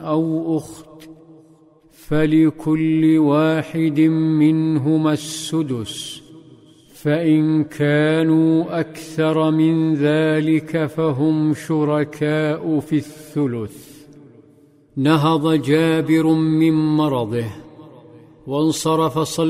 أو أخت فلكل واحد منهما السدس، فإن كانوا أكثر من ذلك فهم شركاء في الثلث. نهض جابر من مرضه وانصرف